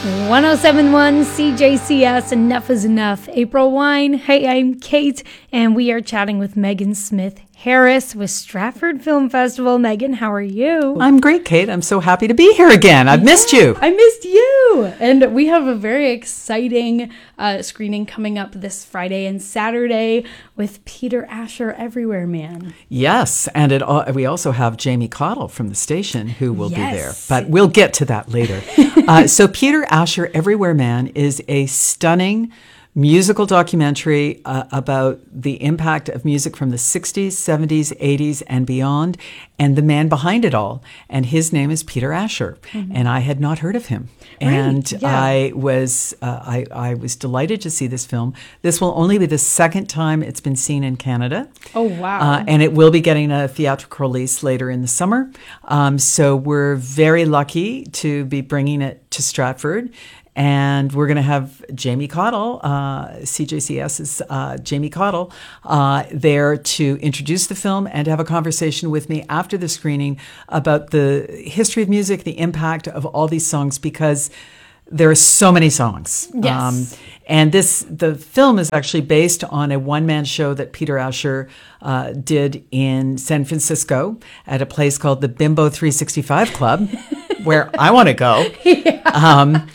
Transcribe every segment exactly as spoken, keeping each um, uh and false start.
one oh seven point one C J C S, Enough is Enough. April Wine. Hey, I'm Kate, and we are chatting with Megan Smith Harris with Stratford Film Festival. Megan, how are you? I'm great, Kate. I'm so happy to be here again. I've yeah, missed you. I missed you. And we have a very exciting uh, screening coming up this Friday and Saturday with Peter Asher, Everywhere Man. Yes, and it all, we also have Jamie Cottle from the station who will yes. be there. But we'll get to that later. uh, so Peter Asher, Everywhere Man is a stunning musical documentary uh, about the impact of music from the sixties, seventies, eighties, and beyond, and the man behind it all. And his name is Peter Asher, mm-hmm. and I had not heard of him. Right, and yeah. I was uh, I, I was delighted to see this film. This will only be the second time it's been seen in Canada. Oh, wow. Uh, and it will be getting a theatrical release later in the summer. Um, so we're very lucky to be bringing it to Stratford. And we're going to have Jamie Cottle, uh, C J C S's uh, Jamie Cottle, uh, there to introduce the film and to have a conversation with me after the screening about the history of music, the impact of all these songs, because there are so many songs. Yes. Um, and this the film is actually based on a one-man show that Peter Asher uh, did in San Francisco at a place called the Bimbo three sixty-five Club, where I want to go. Yeah. Um,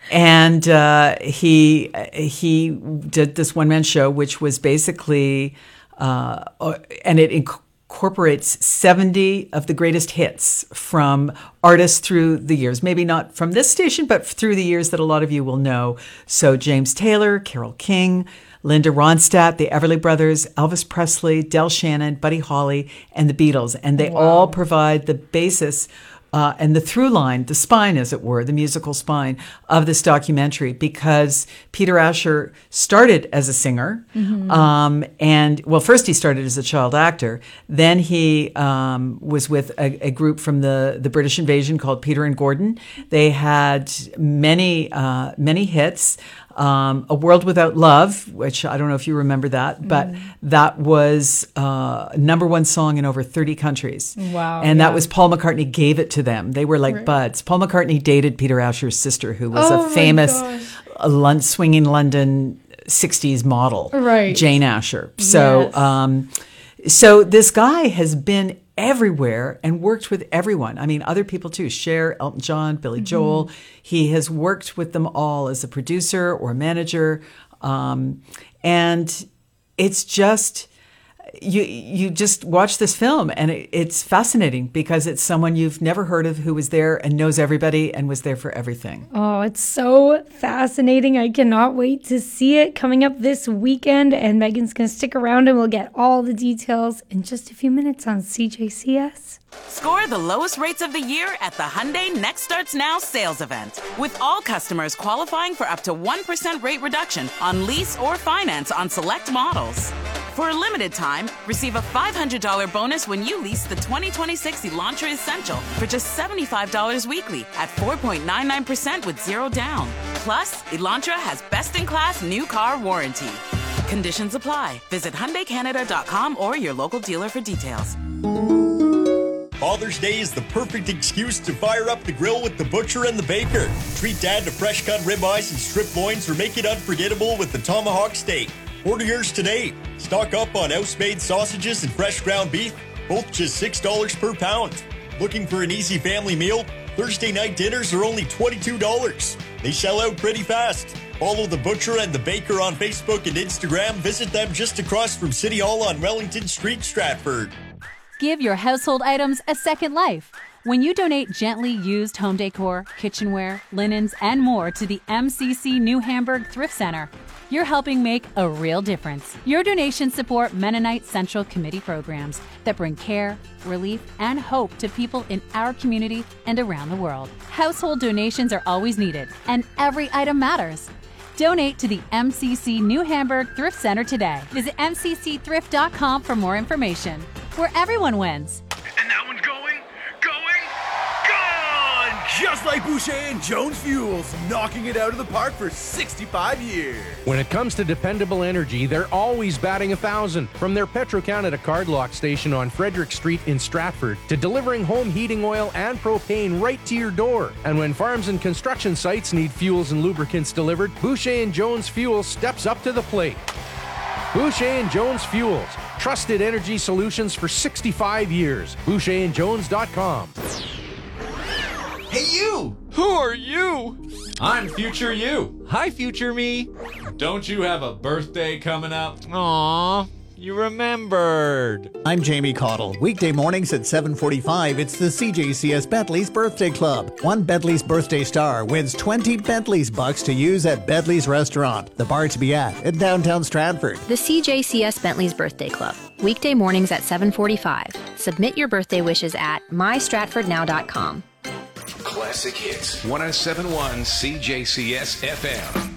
And uh, he he did this one-man show, which was basically, uh, and it incorporates seventy of the greatest hits from artists through the years. Maybe not from this station, but through the years that a lot of you will know. So James Taylor, Carole King, Linda Ronstadt, the Everly Brothers, Elvis Presley, Del Shannon, Buddy Holly, and the Beatles. And they wow. all provide the basis Uh, and the through line, the spine, as it were, the musical spine of this documentary, because Peter Asher started as a singer. Mm-hmm. Um, and, well, first he started as a child actor. Then he um, was with a, a group from the, the British Invasion called Peter and Gordon. They had many, uh, many hits. Um, A World Without Love, which I don't know if you remember that, but mm. that was uh, number one song in over thirty countries. Wow. And yeah. that was Paul McCartney gave it to them. They were like right. buds. Paul McCartney dated Peter Asher's sister, who was oh a famous uh, swinging London sixties model, right. Jane Asher. So, yes. um, so this guy has been everywhere and worked with everyone. I mean, other people too. Cher, Elton John, Billy mm-hmm. Joel. He has worked with them all as a producer or a manager. Um, and it's just, you you just watch this film and it, it's fascinating because it's someone you've never heard of who was there and knows everybody and was there for everything. Oh, it's so fascinating. I cannot wait to see it coming up this weekend. And Megan's going to stick around and we'll get all the details in just a few minutes on C J C S. Score the lowest rates of the year at the Hyundai Next Starts Now sales event. With all customers qualifying for up to one percent rate reduction on lease or finance on select models. For a limited time, receive a five hundred dollars bonus when you lease the twenty twenty-six Elantra Essential for just seventy-five dollars weekly at four point nine nine percent with zero down. Plus, Elantra has best-in-class new car warranty. Conditions apply. Visit Hyundai Canada dot com or your local dealer for details. Father's Day is the perfect excuse to fire up the grill with the butcher and the baker. Treat Dad to fresh cut ribeyes and strip loins or make it unforgettable with the tomahawk steak. Order yours today. Stock up on house-made sausages and fresh ground beef, both just six dollars per pound. Looking for an easy family meal? Thursday night dinners are only twenty-two dollars. They sell out pretty fast. Follow the butcher and the baker on Facebook and Instagram. Visit them just across from City Hall on Wellington Street, Stratford. Give your household items a second life. When you donate gently used home decor, kitchenware, linens, and more to the M C C New Hamburg Thrift Center, you're helping make a real difference. Your donations support Mennonite Central Committee programs that bring care, relief, and hope to people in our community and around the world. Household donations are always needed, and every item matters. Donate to the M C C New Hamburg Thrift Center today. Visit M C C thrift dot com for more information, where everyone wins. And that one's going, going, gone! Just like Boucher and Jones Fuels, knocking it out of the park for sixty-five years. When it comes to dependable energy, they're always batting a thousand. From their Petro-Canada card lock station on Frederick Street in Stratford to delivering home heating oil and propane right to your door. And when farms and construction sites need fuels and lubricants delivered, Boucher and Jones Fuels steps up to the plate. Boucher and Jones Fuels. Trusted energy solutions for sixty-five years. Boucher and Jones dot com. Hey, you! Who are you? I'm future you. Hi, future me. Don't you have a birthday coming up? Aww, you remembered. I'm Jamie Cottle. Weekday mornings at seven forty-five, it's the C J C S Bentley's Birthday Club. One Bentley's birthday star wins twenty Bentley's bucks to use at Bentley's Restaurant, the bar to be at in downtown Stratford. The C J C S Bentley's Birthday Club. Weekday mornings at seven forty-five. Submit your birthday wishes at my stratford now dot com. Classic Hits, one oh seven point one C J C S F M.